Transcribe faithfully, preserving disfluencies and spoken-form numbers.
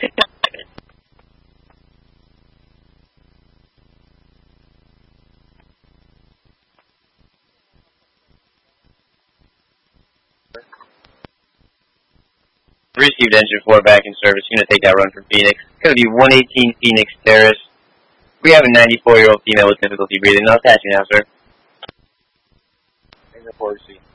Received engine four back in service. You're going to take that run from Phoenix. It's going to be one eighteen Phoenix Terrace. We have a ninety-four-year-old female with difficulty breathing. I'll attach you now, sir. Singapore C.